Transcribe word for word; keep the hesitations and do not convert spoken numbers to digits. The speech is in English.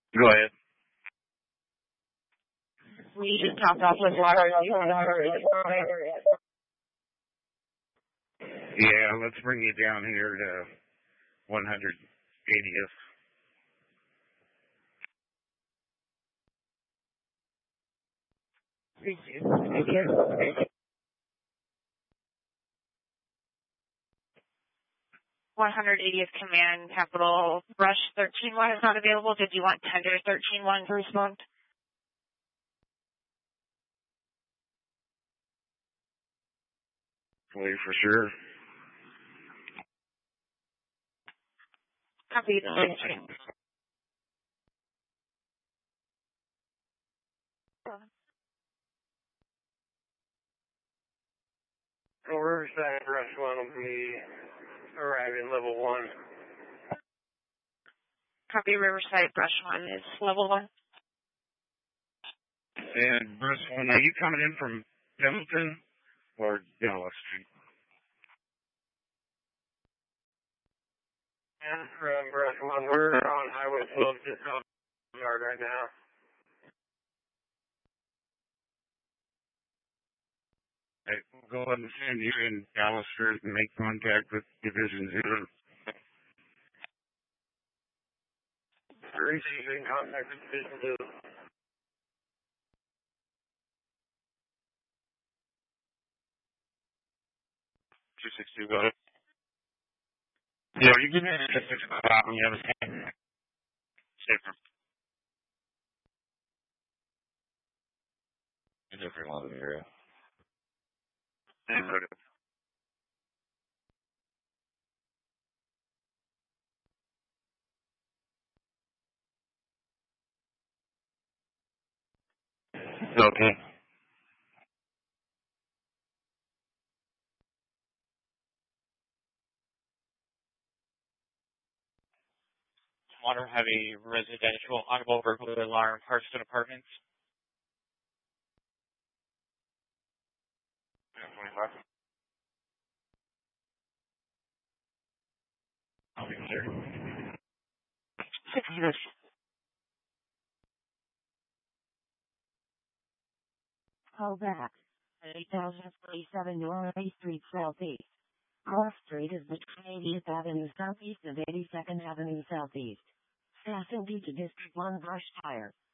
Go ahead. We just topped off with water. Yeah, let's bring you down here to one hundred eightieth. Thank you. Thank you. one hundred eightieth Command, Capital Brush thirteen one is not available. Did you want Tender thirteen one to respond? Wait for sure. Copy. Riverside Brush one will be arriving level one. Copy. Riverside Brush one is level one. And Brush one, are you coming in from Pendleton or Dallas Street? And from Brush one, we're on Highway twelve just off the yard right now. Hey, we'll go ahead and send you in Dallas Street and make contact with Division Zero. Receiving contact with Division Zero. two six two, got it. Yeah, you give me a six o'clock when you have a second. Safer. It's every one of the area. Okay. Water heavy residential audible burglary alarm, Harston Apartments. twenty-five. I'll be clear. Six years. Call back. eight thousand forty-seven North A Street Southeast. Off Street is between eightieth Avenue Southeast and eighty-second Avenue Southeast. Fasten due to District one brush fire.